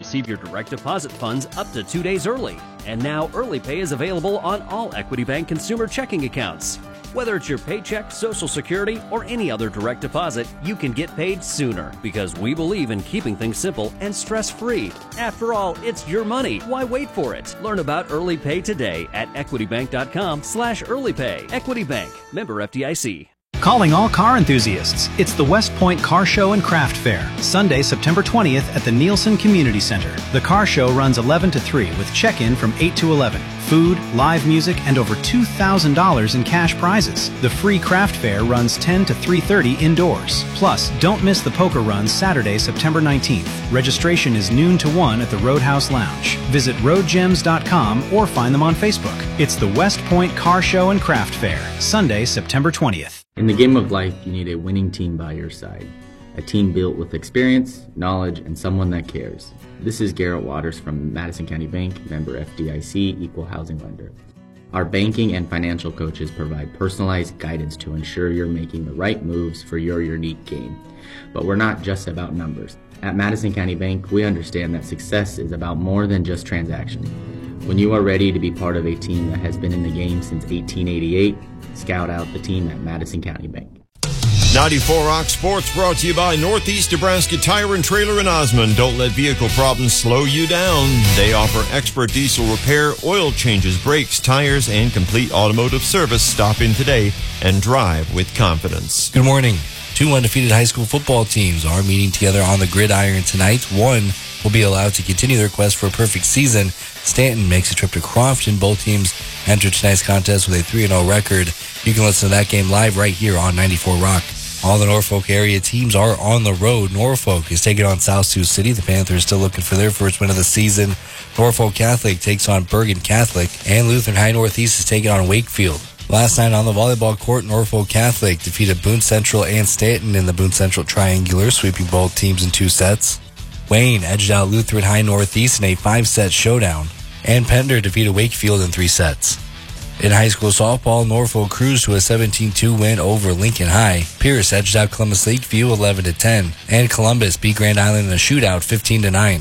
receive your direct deposit funds up to 2 days early. And now Early Pay is available on all Equity Bank consumer checking accounts. Whether it's your paycheck, Social Security, or any other direct deposit, you can get paid sooner because we believe in keeping things simple and stress-free. After all, it's your money. Why wait for it? Learn about Early Pay today at equitybank.com/earlypay. Equity Bank, member FDIC. Calling all car enthusiasts. It's the West Point Car Show and Craft Fair, Sunday, September 20th at the Nielsen Community Center. The car show runs 11 to 3 with check-in from 8 to 11. Food, live music, and over $2,000 in cash prizes. The free craft fair runs 10 to 3:30 indoors. Plus, don't miss the poker run Saturday, September 19th. Registration is noon to 1 at the Roadhouse Lounge. Visit roadgems.com or find them on Facebook. It's the West Point Car Show and Craft Fair, Sunday, September 20th. In the game of life, you need a winning team by your side. A team built with experience, knowledge, and someone that cares. This is Garrett Waters from Madison County Bank, member FDIC, equal housing lender. Our banking and financial coaches provide personalized guidance to ensure you're making the right moves for your unique game. But we're not just about numbers. At Madison County Bank, we understand that success is about more than just transactions. When you are ready to be part of a team that has been in the game since 1888, scout out the team at Madison County Bank. 94 Rock Sports brought to you by Northeast Nebraska Tire and Trailer in Osmond. Don't let vehicle problems slow you down. They offer expert diesel repair, oil changes, brakes, tires, and complete automotive service. Stop in today and drive with confidence. Good morning. 2 undefeated high school football teams are meeting together on the gridiron tonight. One will be allowed to continue their quest for a perfect season. Stanton makes a trip to Crofton. Both teams enter tonight's contest with a 3-0 record. You can listen to that game live right here on 94 Rock. All the Norfolk area teams are on the road. Norfolk is taking on South Sioux City. The Panthers still looking for their first win of the season. Norfolk Catholic takes on Bergen Catholic. And Lutheran High Northeast is taking on Wakefield. Last night on the volleyball court, Norfolk Catholic defeated Boone Central and Stanton in the Boone Central Triangular, sweeping both teams in 2 sets. Wayne edged out Lutheran High Northeast in a 5-set showdown. And Pender defeated Wakefield in 3 sets. In high school softball, Norfolk cruised to a 17-2 win over Lincoln High. Pierce edged out Columbus Lakeview 11-10, and Columbus beat Grand Island in a shootout 15-9.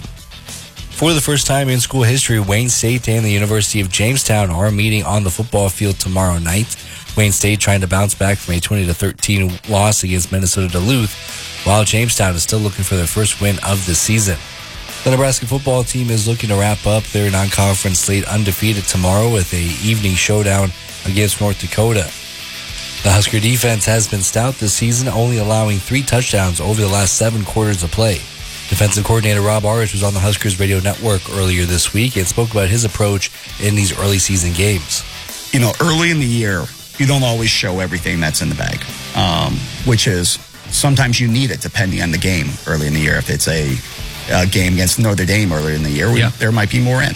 For the first time in school history, Wayne State and the University of Jamestown are meeting on the football field tomorrow night. Wayne State trying to bounce back from a 20-13 loss against Minnesota Duluth, while Jamestown is still looking for their first win of the season. The Nebraska football team is looking to wrap up their non-conference slate undefeated tomorrow with an evening showdown against North Dakota. The Husker defense has been stout this season, only allowing 3 touchdowns over the last 7 quarters of play. Defensive coordinator Rob Arish was on the Huskers radio network earlier this week and spoke about his approach in these early season games. You know, early in the year, you don't always show everything that's in the bag, which is sometimes you need it depending on the game early in the year. If it's a game against Notre Dame earlier in the year, there might be more in.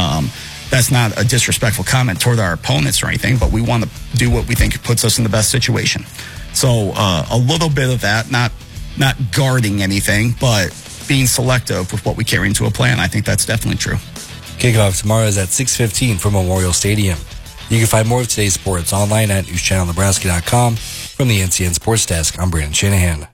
That's not a disrespectful comment toward our opponents or anything, but we want to do what we think puts us in the best situation. So a little bit of that, not guarding anything, but being selective with what we carry into a plan. I think that's definitely true. Kickoff tomorrow is at 6:15 from Memorial Stadium. You can find more of today's sports online at newschannelnebraska.com. From the NCN Sports Desk, I'm Brandon Shanahan.